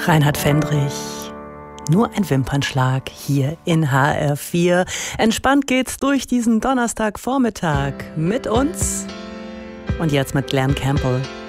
Reinhard Fendrich, nur ein Wimpernschlag hier in HR4. Entspannt geht's durch diesen Donnerstagvormittag mit uns und jetzt mit Glen Campbell.